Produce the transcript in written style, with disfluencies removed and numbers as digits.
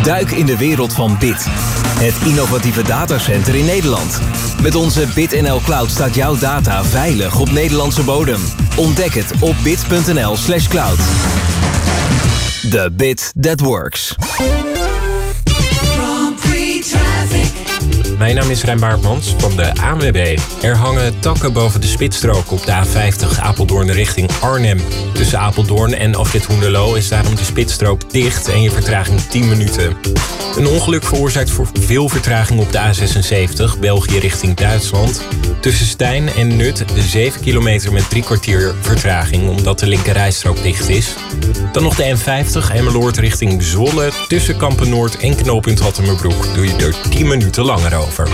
Duik in de wereld van BIT. Het innovatieve datacenter in Nederland. Met onze BitNL Cloud staat jouw data veilig op Nederlandse bodem. Ontdek het op bit.nl/cloud. The bit that works. Mijn naam is Rijn Baartmans van de ANWB. Er hangen takken boven de spitsstrook op de A50 Apeldoorn richting Arnhem. Tussen Apeldoorn en Afrit Hoenderloo is daarom de spitsstrook dicht en je vertraging 10 minuten. Een ongeluk veroorzaakt voor veel vertraging op de A76, België richting Duitsland. Tussen Stijn en Nut 7 kilometer met 3 kwartier vertraging omdat de linkerrijstrook dicht is. Dan nog de N50 Emmeloord richting Zwolle. Tussen Kampen-Noord en knooppunt Hattemerbroek doe je er 10 minuten langer over.